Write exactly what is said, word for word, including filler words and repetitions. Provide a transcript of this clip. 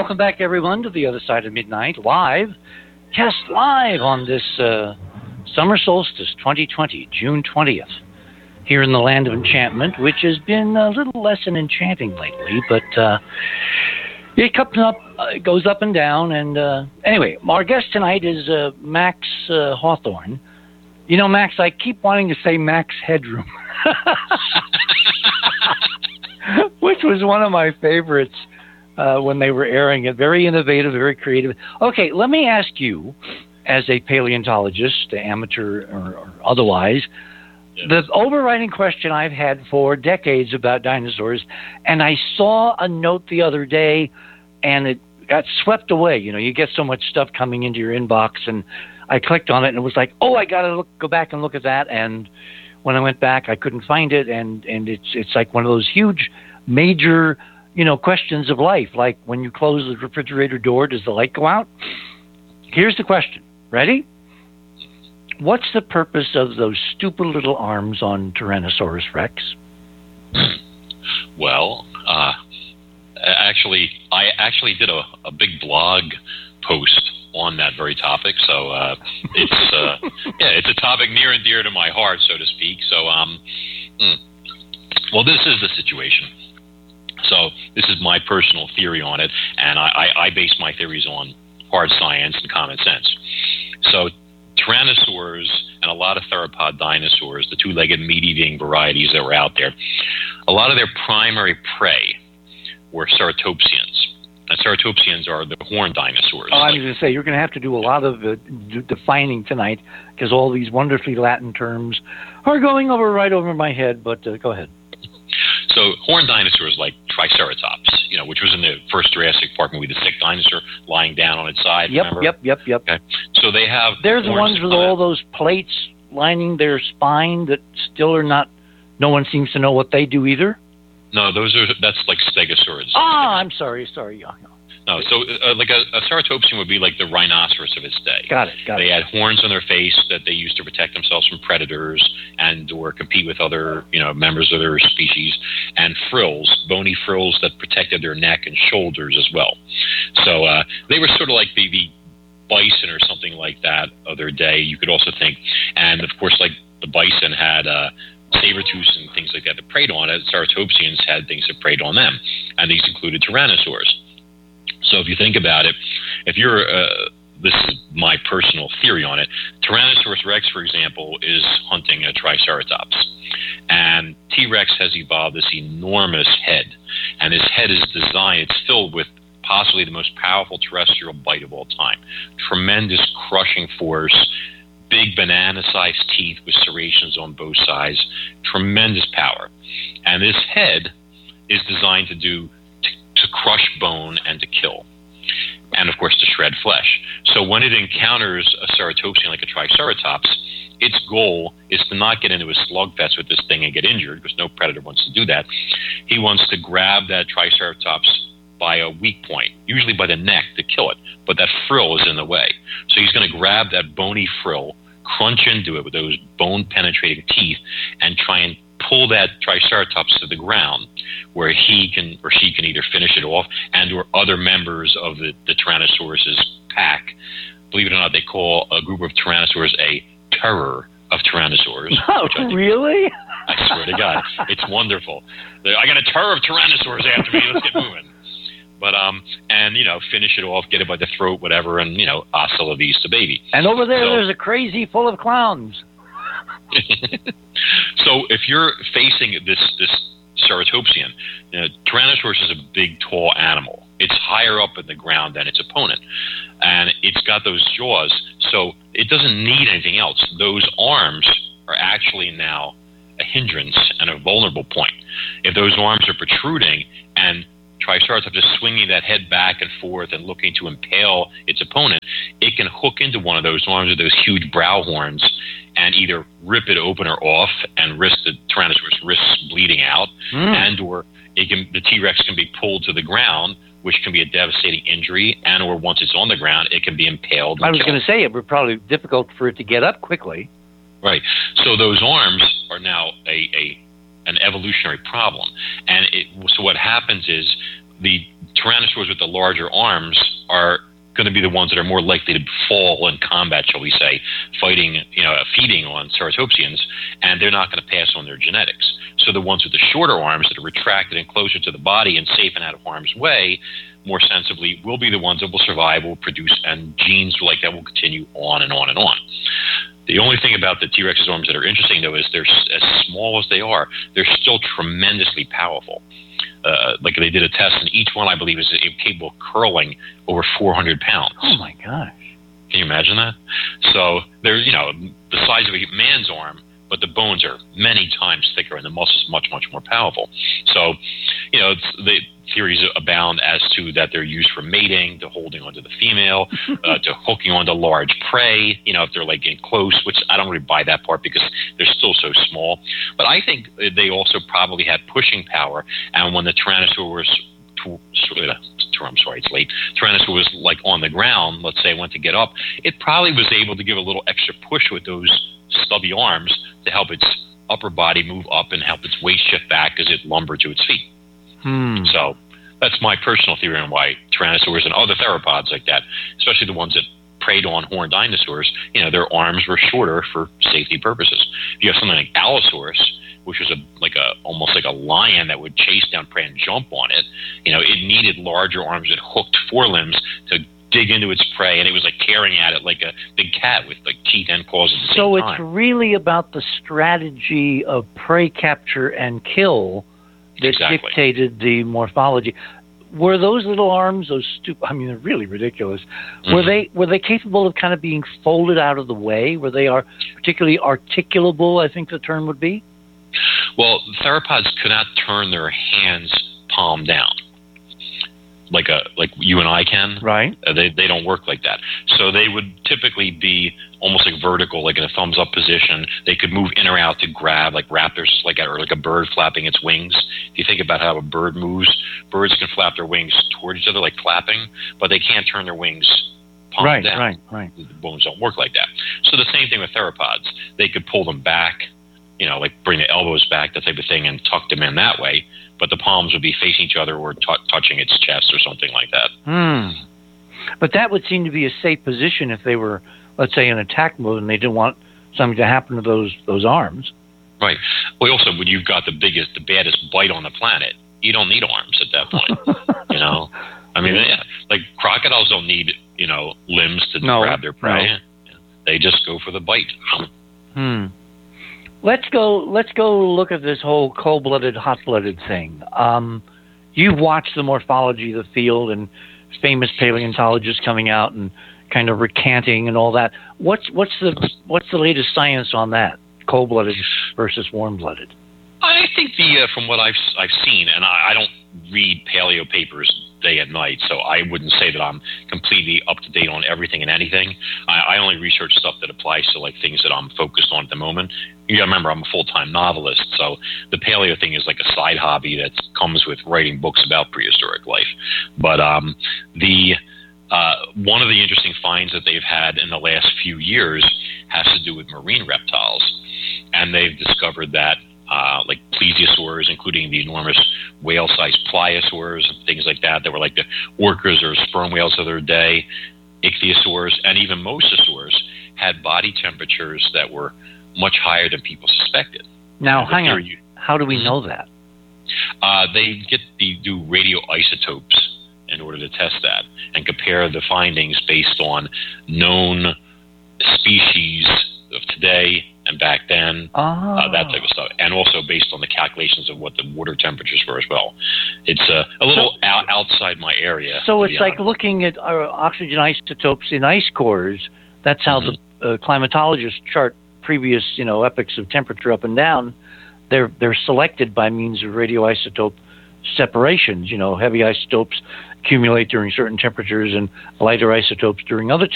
welcome back, everyone, to The Other Side of Midnight, live, cast live on this uh, summer solstice twenty twenty, June twentieth, here in the land of enchantment, which has been a little less than enchanting lately, but uh, it comes up, uh, it goes up and down, and uh, anyway, our guest tonight is uh, Max uh, Hawthorne. You know, Max, I keep wanting to say Max Headroom, which was one of my favorites. Uh, when they were airing it. Very innovative, very creative. Okay, let me ask you, as a paleontologist, amateur or, or otherwise, yeah. the overriding question I've had for decades about dinosaurs, and I saw a note the other day, and it got swept away. You know, you get so much stuff coming into your inbox, and I clicked on it, and it was like, oh, I got to go back and look at that, and when I went back, I couldn't find it, and, and it's it's like one of those huge, major... you know, questions of life, like when you close the refrigerator door, does the light go out? Here's the question. Ready? What's the purpose of those stupid little arms on Tyrannosaurus Rex? Well, uh, actually, I actually did a, a big blog post on that very topic, so uh, it's uh, yeah, it's a topic near and dear to my heart, so to speak. So, um, mm, well, this is the situation. So this is my personal theory on it, and I, I, I base my theories on hard science and common sense. So tyrannosaurs and a lot of theropod dinosaurs, the two-legged meat-eating varieties that were out there, a lot of their primary prey were ceratopsians. And ceratopsians are the horned dinosaurs. Oh, I was going to say, you're going to have to do a lot of uh, d- defining tonight, because all these wonderfully Latin terms are going over right over my head, but uh, go ahead. So horned dinosaurs like Triceratops, you know, which was in the first Jurassic Park movie, the sick dinosaur lying down on its side. Yep, remember? yep, yep, yep. Okay. So they have. They're the ones with all those plates lining their spine that still are not. No one seems to know what they do either. No, those are that's like stegosaurids. Ah, I'm sorry, sorry, yeah. No, so uh, like a, a ceratopsian would be like the rhinoceros of its day. Got it, got they it. They had horns on their face that they used to protect themselves from predators and or compete with other, you know, members of their species, and frills, bony frills that protected their neck and shoulders as well. So uh, they were sort of like the, the bison or something like that of their day, you could also think. And, of course, like the bison had uh, saber-tooths and things like that that preyed on it. Ceratopsians had things that preyed on them, and these included tyrannosaurs. So if you think about it, if you're, uh, this is my personal theory on it, Tyrannosaurus rex, for example, is hunting a Triceratops. And T-Rex has evolved this enormous head. And this head is designed, it's filled with possibly the most powerful terrestrial bite of all time. Tremendous crushing force, big banana-sized teeth with serrations on both sides, tremendous power. And this head is designed to do to crush bone and to kill, and of course to shred flesh. So when it encounters a ceratopsian like a Triceratops, its goal is to not get into a slugfest with this thing and get injured, because no predator wants to do that. He wants to grab that Triceratops by a weak point, usually by the neck, to kill it, but that frill is in the way. So he's going to grab that bony frill, crunch into it with those bone-penetrating teeth, and try and pull that Triceratops to the ground, where he can or she can either finish it off and or other members of the, the Tyrannosaurus' pack. Believe it or not, they call a group of Tyrannosaurs a terror of Tyrannosaurs. Oh, really? I swear to God. It's wonderful. I got a terror of Tyrannosaurs after me. Let's get moving. But, um, and, you know, finish it off, get it by the throat, whatever, and, you know, hasta la vista, baby. And over there, so, there's a crazy full of clowns. So if you're facing this this ceratopsian, you know, Tyrannosaurus is a big, tall animal. It's higher up in the ground than its opponent, and it's got those jaws, so it doesn't need anything else. Those arms are actually now a hindrance and a vulnerable point. If those arms are protruding and Triceratops is swinging that head back and forth and looking to impale its opponent, it can hook into one of those arms with those huge brow horns and either rip it open or off and risk the Tyrannosaurus risks bleeding out, mm. and or it can, the T-Rex can be pulled to the ground, which can be a devastating injury, and or once it's on the ground, it can be impaled. I was going to say it would probably be difficult for it to get up quickly. Right. So those arms are now a, a an evolutionary problem, and it, so what happens is the tyrannosaurs with the larger arms are going to be the ones that are more likely to fall in combat, shall we say, fighting, you know, feeding on ceratopsians, and they're not going to pass on their genetics. So the ones with the shorter arms that are retracted and closer to the body and safe and out of harm's way, more sensibly, will be the ones that will survive, will produce, and genes like that will continue on and on and on. The only thing about the T-Rex's arms that are interesting, though, is they're as small as they are, they're still tremendously powerful. Uh, like they did a test, and each one, I believe, is capable of curling over four hundred pounds. Oh, my gosh. Can you imagine that? So they're, you know, the size of a man's arm, but the bones are many times thicker and the muscles much, much more powerful. So, you know, it's, the theories abound as to that they're used for mating, to holding onto the female, uh, to hooking onto large prey, you know, if they're like getting close, which I don't really buy that part because they're still so small. But I think they also probably had pushing power, and when the Tyrannosaur was I'm sorry, it's late. Tyrannosaur was like on the ground, let's say, went to get up, it probably was able to give a little extra push with those stubby arms to help its upper body move up and help its weight shift back as it lumbered to its feet. Hmm. So that's my personal theory on why tyrannosaurs and other theropods like that, especially the ones that preyed on horned dinosaurs, you know, their arms were shorter for safety purposes. If you have something like Allosaurus, which was a like a almost like a lion that would chase down prey and jump on it, you know, it needed larger arms with hooked forelimbs to dig into its prey, and it was like tearing at it like a big cat with like teeth and claws at the so same time. So it's really about the strategy of prey capture and kill that exactly. dictated the morphology. Were those little arms, those stupid, I mean, they're really ridiculous. Mm-hmm. Were they were they capable of kind of being folded out of the way? Were they are particularly articulable, I think the term would be? Well, theropods could not turn their hands palm down, like a like you and I can. Right. Uh, they they don't work like that. So they would typically be almost like vertical, like in a thumbs up position. They could move in or out to grab, like raptors, like a, or like a bird flapping its wings. If you think about how a bird moves, birds can flap their wings toward each other, like clapping, but they can't turn their wings palm right, down. Right, right, The bones don't work like that. So the same thing with theropods. They could pull them back, you know, like bring the elbows back, that type of thing, and tuck them in that way. But the palms would be facing each other or t- touching its chest or something like that. Hmm. But that would seem to be a safe position if they were, let's say, in attack mode and they didn't want something to happen to those those arms. Right. Well, also, when you've got the biggest, the baddest bite on the planet, you don't need arms at that point. You know, I mean, yeah, like crocodiles don't need, you know, limbs to no, grab their prey. No. They just go for the bite. Hmm. Let's go. Let's go look at this whole cold-blooded, hot-blooded thing. Um, you've watched the morphology of the field and famous paleontologists coming out and kind of recanting and all that. What's what's the what's the latest science on that? Cold-blooded versus warm-blooded. I think the uh, from what I've I've seen, and I, I don't read paleo papers day and night, so I wouldn't say that I'm completely up to date on everything and anything. I, I only research stuff that applies to like things that I'm focused on at the moment. You gotta remember, I'm a full-time novelist, so the paleo thing is like a side hobby that comes with writing books about prehistoric life. But um, the uh, one of the interesting finds that they've had in the last few years has to do with marine reptiles, and they've discovered that Uh, like plesiosaurs, including the enormous whale-sized pliosaurs and things like that, that were like the orcas or sperm whales of their day, ichthyosaurs, and even mosasaurs had body temperatures that were much higher than people suspected. Now, the hang on. theory, How do we know that? Uh, they get they do radioisotopes in order to test that and compare the findings based on known species of today and back then, oh. uh, that type of stuff, and also based on the calculations of what the water temperatures were as well. It's uh, a little so, out, outside my area. So it's like looking at our oxygen isotopes in ice cores. That's how mm-hmm. the uh, climatologists chart previous, you know, epochs of temperature up and down. They're they're selected by means of radioisotope separations. You know, heavy isotopes accumulate during certain temperatures, and lighter isotopes during other